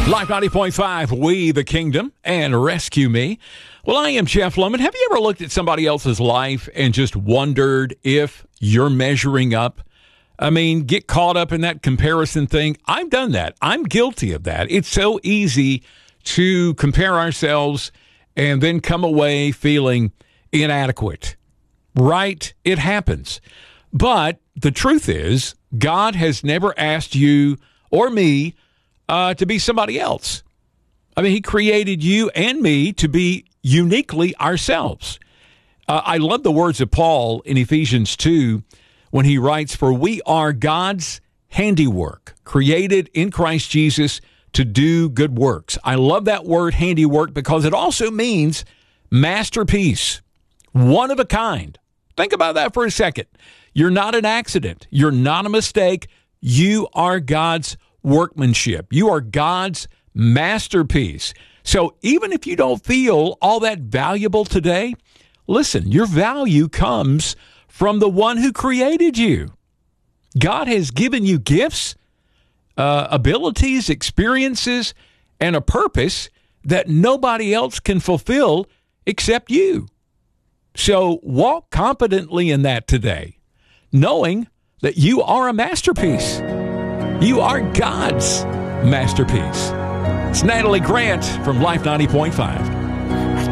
Life 90.5, We the Kingdom, and Rescue Me. Well, I am Jeff Lohman. Have you ever looked at somebody else's life and just wondered if you're measuring up? I mean, get caught up in that comparison thing. I've done that. I'm guilty of that. It's so easy to compare ourselves and then come away feeling inadequate. Right? It happens. But the truth is, God has never asked you or me to be somebody else. I mean, he created you and me to be uniquely ourselves. I love the words of Paul in Ephesians 2 when he writes, "For we are God's handiwork, created in Christ Jesus to do good works." I love that word handiwork because it also means masterpiece, one of a kind. Think about that for a second. You're not an accident. You're not a mistake. You are God's workmanship. You are God's masterpiece. So even if you don't feel all that valuable today, listen, your value comes from the one who created you. God has given you gifts, abilities, experiences, and a purpose that nobody else can fulfill except you. So walk confidently in that today, knowing that you are a masterpiece. You are God's masterpiece. It's Natalie Grant from Life 90.5.